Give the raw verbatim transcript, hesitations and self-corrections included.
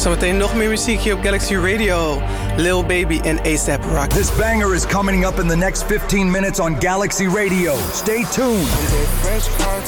Zometeen nog meer muziek hier op Galaxy Radio. Lil Baby en A$AP Rocky. This banger is coming up in the next fifteen minutes on Galaxy Radio. Stay tuned.